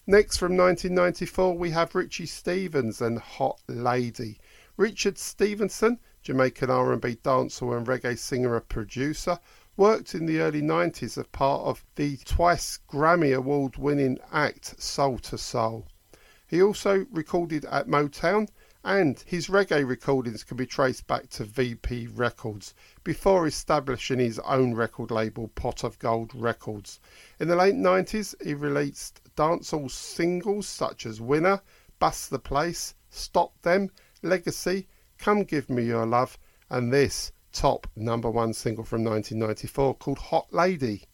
Next, from 1994, we have Richie Stephens and Hot Lady. Richard Stevenson, Jamaican R&B dancehall and reggae singer and producer, worked in the early 90s as part of the twice Grammy Award winning act Soul to Soul. He also recorded at Motown, and his reggae recordings can be traced back to VP Records before establishing his own record label, Pot of Gold Records. In the late 90s, he released dancehall singles such as Winner, Bust the Place, Stop Them, Legacy, Come Give Me Your Love, and this top number one single from 1994 called Hot Lady.